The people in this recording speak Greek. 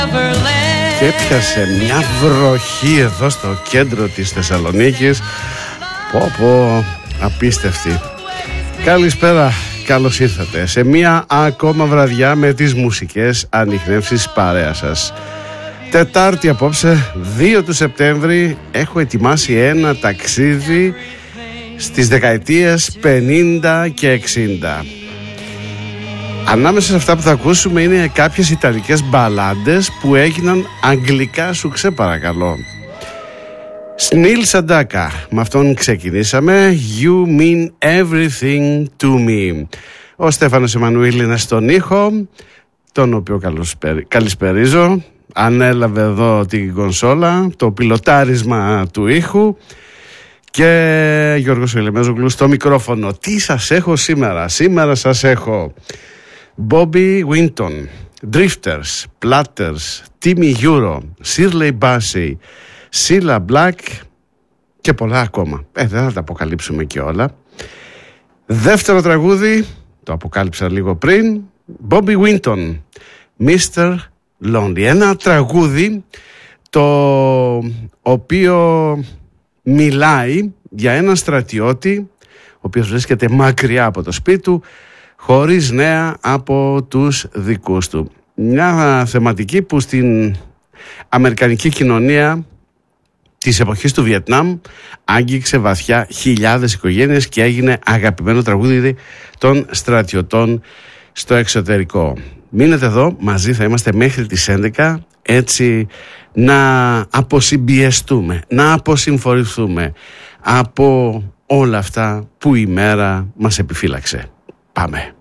Και έπιασε μια βροχή εδώ στο κέντρο της Θεσσαλονίκης. Πω, απίστευτη. Καλησπέρα, καλώς ήρθατε σε μια ακόμα βραδιά με τις μουσικές ανιχνεύσεις παρέας σας. Τετάρτη απόψε, 2 του Σεπτέμβρη, έχω ετοιμάσει ένα ταξίδι στις δεκαετίες 50 και 60. Ανάμεσα σε αυτά που θα ακούσουμε είναι κάποιες ιταλικές μπαλάντες που έγιναν αγγλικά σουξέ, παρακαλώ. Νίλ Σαντάκα, με αυτόν ξεκινήσαμε. You mean everything to me. Ο Στέφανος Εμμανουήλ είναι στον ήχο, τον οποίο καλησπερίζω. Ανέλαβε εδώ την κονσόλα, το πιλοτάρισμα του ήχου. Και Γιώργος Ελεμέζογλου στο μικρόφωνο. Τι σας έχω σήμερα? Σήμερα σας έχω Bobby Winton, Drifters, Platters, Timmy Euro, Shirley Bassey, Cilla Black και πολλά ακόμα. Δεν θα τα αποκαλύψουμε και όλα. Δεύτερο τραγούδι, το αποκάλυψα λίγο πριν, Bobby Winton, Mr. Lonely. Ένα τραγούδι το οποίο μιλάει για έναν στρατιώτη ο οποίος βρίσκεται μακριά από το σπίτι του, χωρίς νέα από τους δικούς του. Μια θεματική που στην αμερικανική κοινωνία της εποχής του Βιετνάμ άγγιξε βαθιά χιλιάδες οικογένειες και έγινε αγαπημένο τραγούδι των στρατιωτών στο εξωτερικό. Μείνετε εδώ, μαζί θα είμαστε μέχρι τις 11, έτσι να αποσυμπιεστούμε, να αποσυμφορηθούμε από όλα αυτά που η μέρα μας επιφύλαξε. Πάμε.